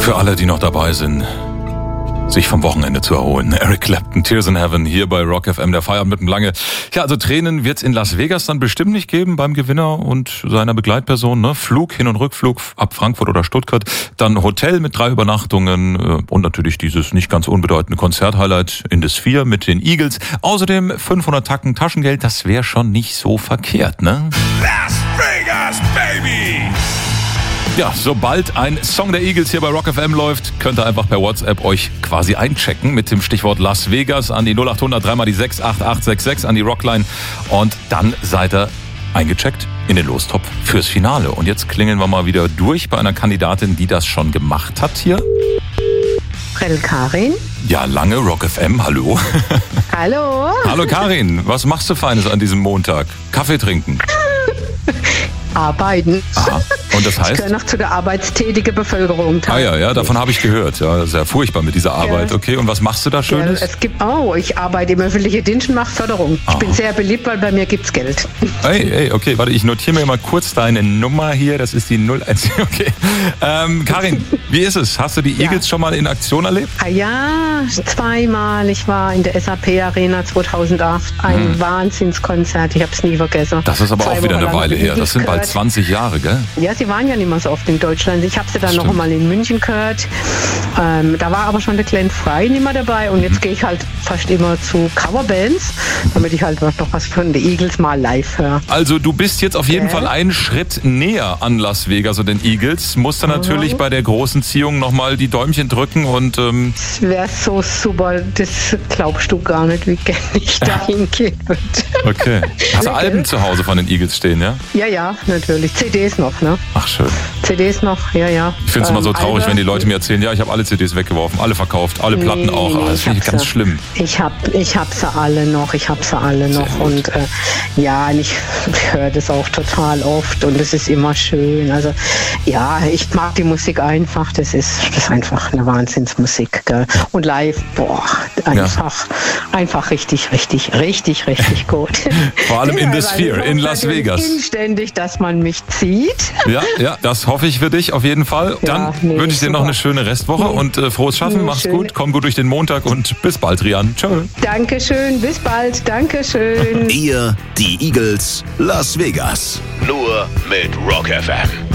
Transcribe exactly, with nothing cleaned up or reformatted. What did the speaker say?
Für alle, die noch dabei sind, sich vom Wochenende zu erholen. Eric Clapton, Tears in Heaven, hier bei Rock F M, der Feierabend mit dem Lange. Ja, also Tränen wird's in Las Vegas dann bestimmt nicht geben beim Gewinner und seiner Begleitperson. Ne? Flug, Hin- und Rückflug ab Frankfurt oder Stuttgart. Dann Hotel mit drei Übernachtungen und natürlich dieses nicht ganz unbedeutende Konzerthighlight in The Sphere mit den Eagles. Außerdem fünfhundert Tacken Taschengeld, das wäre schon nicht so verkehrt, ne? Las Vegas, baby! Ja, sobald ein Song der Eagles hier bei Rock F M läuft, könnt ihr einfach per WhatsApp euch quasi einchecken mit dem Stichwort Las Vegas an die null acht hundert dreimal die sechs acht acht sechs sechs an die Rockline und dann seid ihr eingecheckt in den Lostopf fürs Finale. Und jetzt klingeln wir mal wieder durch bei einer Kandidatin, die das schon gemacht hat hier. Frel Karin. Ja, Lange, Rock F M, hallo. Hallo. Hallo Karin, was machst du Feines an diesem Montag? Kaffee trinken? Arbeiten. Aha. Und das heißt? Ich gehöre noch zu der arbeitstätigen Bevölkerung. Ah ja, ja, davon habe ich gehört. Ja, sehr furchtbar mit dieser Arbeit. Ja. Okay, und was machst du da Schönes? Ja, es gibt, oh, ich arbeite im öffentlichen Dienst und mache Förderung. Aha. Ich bin sehr beliebt, weil bei mir gibt's Geld. Hey, hey, okay, warte, ich notiere mir mal kurz deine Nummer hier. Das ist die null eins. Okay. Ähm, Karin, wie ist es? Hast du die Eagles ja. schon mal in Aktion erlebt? Ah ja, zweimal. Ich war in der S A P Arena zweitausendacht. Ein hm. Wahnsinnskonzert. Ich habe es nie vergessen. Das ist aber Zwei auch wieder Wochen eine Weile her. Das sind bald gehört. zwanzig Jahre, gell? Ja, sie waren ja nicht mehr so oft in Deutschland. Ich habe sie dann Stimmt. noch einmal in München gehört. Ähm, da war aber schon der Glenn Frey nicht mehr dabei. Und jetzt mhm. gehe ich halt fast immer zu Coverbands, damit ich halt noch was von den Eagles mal live höre. Also du bist jetzt auf jeden Okay. Fall einen Schritt näher an Las Vegas und den Eagles. Musst dann natürlich Mhm. bei der großen Ziehung nochmal die Däumchen drücken und... Ähm Das wäre so super. Das glaubst du gar nicht, wie gerne ich da hingehen würde. Okay. Hast du Okay. Alben zu Hause von den Eagles stehen, ja? Ja, ja, natürlich. C Ds noch, ne? Ach, schön. C Ds noch, ja, ja. Ich finde es immer so Ähm, traurig, Alben. wenn die Leute mir erzählen, ja, ich habe alle C Ds weggeworfen, alle verkauft, alle Platten Nee, auch. nee, Ah, das ich finde ich hab ganz sie. schlimm. Ich hab, ich hab sie alle noch, ich hab sie alle noch Sehr gut. und äh, ja, und ich höre das auch total oft und es ist immer schön. Also ja, ich mag die Musik einfach, das ist, das ist einfach eine Wahnsinnsmusik. Gell? Und live, boah, einfach, ja. einfach richtig, richtig, richtig, richtig gut. Vor allem in The Ja, Sphere, in Las Vegas. Inständig, dass man mich zieht. Ja, ja, das hoffe ich für dich auf jeden Fall. Dann Ja, nee, wünsche ich dir noch super. eine schöne Restwoche Nee. und äh, frohes Schaffen. Nee, Mach's schön. gut, komm gut durch den Montag und bis bald, Rian. Ciao. Dankeschön, bis bald, Dankeschön. Ihr, die Eagles, Las Vegas. Nur mit Rock F M.